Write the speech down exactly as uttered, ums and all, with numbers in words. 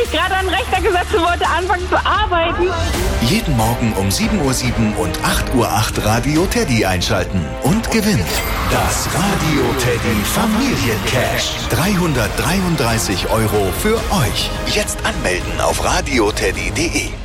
mich gerade an den Rechner gesetzt und wollte anfangen zu arbeiten. Jeden Morgen um sieben Uhr sieben und acht Uhr acht Radio Teddy einschalten und gewinnen. Das Radio Teddy Familiencash. dreihundertdreiunddreißig Euro für euch. Jetzt anmelden auf radioteddy punkt de.